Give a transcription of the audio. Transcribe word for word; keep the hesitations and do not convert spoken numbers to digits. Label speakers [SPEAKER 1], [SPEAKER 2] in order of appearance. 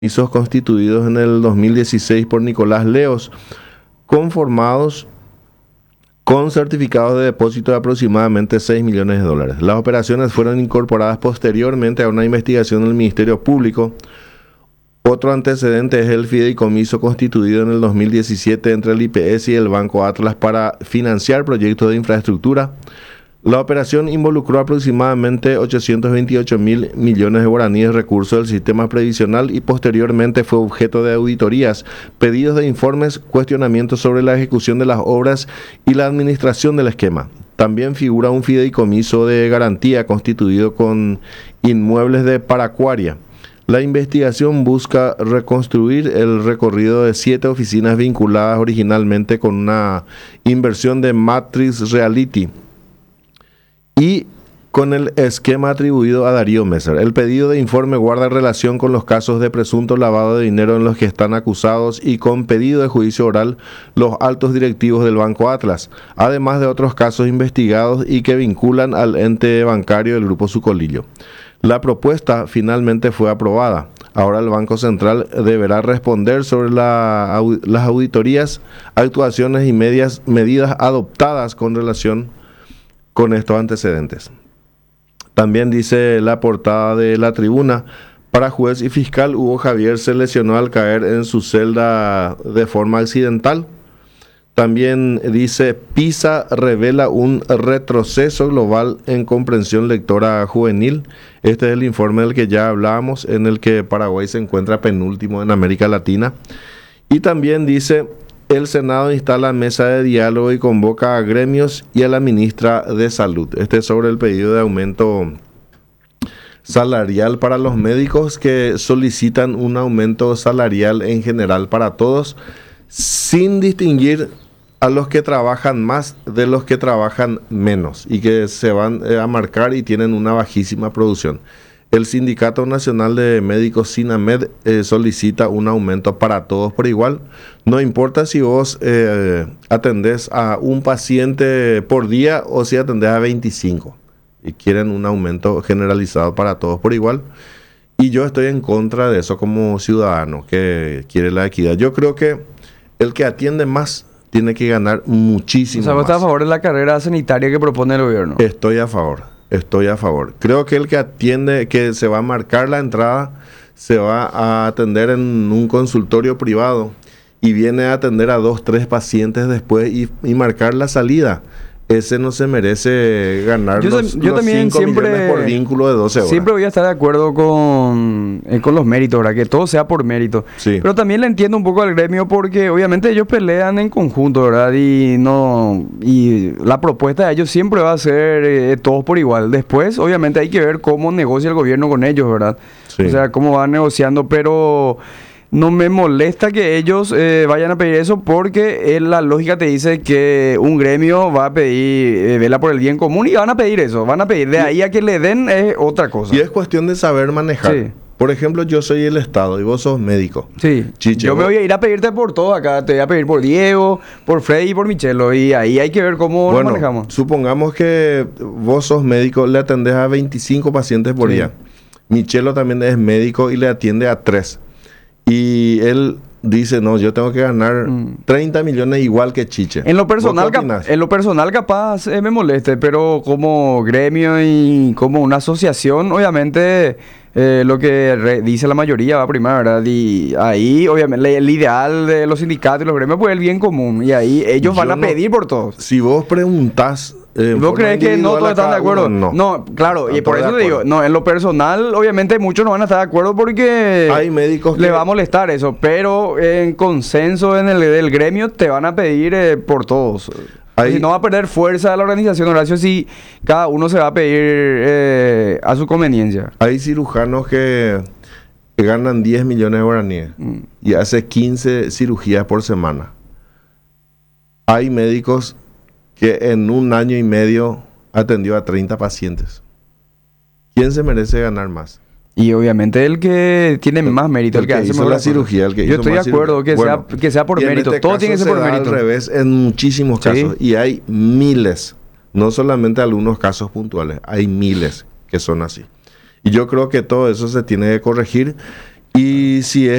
[SPEAKER 1] fideicomisos constituidos en el dos mil dieciséis por Nicolás Leos, conformados con certificados de depósito de aproximadamente seis millones de dólares. Las operaciones fueron incorporadas posteriormente a una investigación del Ministerio Público. Otro antecedente es el fideicomiso constituido en el dos mil diecisiete entre el I P S y el Banco Atlas para financiar proyectos de infraestructura. La operación involucró aproximadamente ochocientos veintiocho mil millones de guaraníes de recursos del sistema previsional y posteriormente fue objeto de auditorías, pedidos de informes, cuestionamientos sobre la ejecución de las obras y la administración del esquema. También figura un fideicomiso de garantía constituido con inmuebles de Paracuaria. La investigación busca reconstruir el recorrido de siete oficinas vinculadas originalmente con una inversión de Matrix Reality y con el esquema atribuido a Darío Messer. El pedido de informe guarda relación con los casos de presunto lavado de dinero en los que están acusados y con pedido de juicio oral los altos directivos del Banco Atlas, además de otros casos investigados y que vinculan al ente bancario del Grupo Sucolillo. La propuesta finalmente fue aprobada. Ahora el Banco Central deberá responder sobre la, las auditorías, actuaciones y medias, medidas adoptadas con relación con estos antecedentes. También dice la portada de La Tribuna: para juez y fiscal, Hugo Javier se lesionó al caer en su celda de forma accidental. También dice: PISA revela un retroceso global en comprensión lectora juvenil. Este es el informe del que ya hablábamos, en el que Paraguay se encuentra penúltimo en América Latina. Y también dice: el Senado instala mesa de diálogo y convoca a gremios y a la ministra de Salud. Este es sobre el pedido de aumento salarial para los médicos, que solicitan un aumento salarial en general para todos, sin distinguir a los que trabajan más de los que trabajan menos y que se van a marcar y tienen una bajísima producción. El Sindicato Nacional de Médicos SINAMED eh, solicita un aumento para todos por igual. No importa si vos eh, atendés a un paciente por día o si atendés a veinticinco. Y quieren un aumento generalizado para todos por igual. Y yo estoy en contra de eso como ciudadano que quiere la equidad. Yo creo que el que atiende más tiene que ganar muchísimo. O sea, ¿vos
[SPEAKER 2] estás a favor de la carrera sanitaria que propone el gobierno?
[SPEAKER 1] Estoy a favor. Estoy a favor. Creo que el que atiende, que se va a marcar la entrada, se va a atender en un consultorio privado y viene a atender a dos, tres pacientes después y, y marcar la salida. Ese no se merece ganar
[SPEAKER 2] yo,
[SPEAKER 1] los,
[SPEAKER 2] yo
[SPEAKER 1] los
[SPEAKER 2] también
[SPEAKER 1] cinco
[SPEAKER 2] siempre,
[SPEAKER 1] millones por vínculo de doce horas.
[SPEAKER 2] Siempre voy a estar de acuerdo con, eh, con los méritos, ¿verdad? Que todo sea por mérito.
[SPEAKER 1] Sí.
[SPEAKER 2] Pero también le entiendo un poco al gremio porque obviamente ellos pelean en conjunto, ¿verdad? Y no y la propuesta de ellos siempre va a ser eh, todos por igual. Después, obviamente, hay que ver cómo negocia el gobierno con ellos, ¿verdad? Sí. O sea, cómo van negociando, pero no me molesta que ellos eh, vayan a pedir eso porque eh, la lógica te dice que un gremio va a pedir, eh, vela por el bien común y van a pedir eso, van a pedir. De ahí a que le den es otra cosa.
[SPEAKER 1] Y es cuestión de saber manejar. Sí. Por ejemplo, yo soy el Estado y vos sos médico.
[SPEAKER 2] Sí.
[SPEAKER 1] Chiche,
[SPEAKER 2] yo
[SPEAKER 1] vos...
[SPEAKER 2] me voy a ir a pedirte por todo acá. Te voy a pedir por Diego, por Freddy y por Michelo. Y ahí hay que ver cómo
[SPEAKER 1] bueno,
[SPEAKER 2] lo manejamos.
[SPEAKER 1] Supongamos que vos sos médico, le atendés a veinticinco pacientes por sí. día. Michelo también es médico y le atiende a tres. Y él dice: no, yo tengo que ganar mm. treinta millones igual que Chiche.
[SPEAKER 2] En lo personal, cap- en lo personal capaz eh, me moleste, pero como gremio y como una asociación, obviamente eh, lo que re- dice la mayoría va a primar, ¿verdad? Y ahí, obviamente, el ideal de los sindicatos y los gremios pues el bien común. Y ahí ellos yo van a no, pedir por todos.
[SPEAKER 1] Si vos preguntás...
[SPEAKER 2] Eh, ¿Vos crees que no todos están de acuerdo?
[SPEAKER 1] Uno,
[SPEAKER 2] no. no, claro, no, y por eso te digo, no, en lo personal, obviamente muchos no van a estar de acuerdo porque
[SPEAKER 1] hay médicos
[SPEAKER 2] le
[SPEAKER 1] que...
[SPEAKER 2] va a molestar eso, pero en consenso en el del gremio te van a pedir eh, por todos. Hay... Si no va a perder fuerza la organización, Horacio, si cada uno se va a pedir eh, a su conveniencia.
[SPEAKER 1] Hay cirujanos que ganan diez millones de guaraníes mm. y hace quince cirugías por semana. Hay médicos que en un año y medio atendió a treinta pacientes. ¿Quién se merece ganar más?
[SPEAKER 2] Y obviamente el que tiene más mérito, el, el que, que hace
[SPEAKER 1] hizo la cirugía, el que
[SPEAKER 2] Yo
[SPEAKER 1] hizo
[SPEAKER 2] estoy de acuerdo que,
[SPEAKER 1] bueno,
[SPEAKER 2] sea, que sea por mérito.
[SPEAKER 1] Este
[SPEAKER 2] Todo tiene que ser por mérito.
[SPEAKER 1] Al revés en muchísimos casos. ¿Sí? Y hay miles, no solamente algunos casos puntuales, hay miles que son así. Y yo creo que todo eso se tiene que corregir. Y si es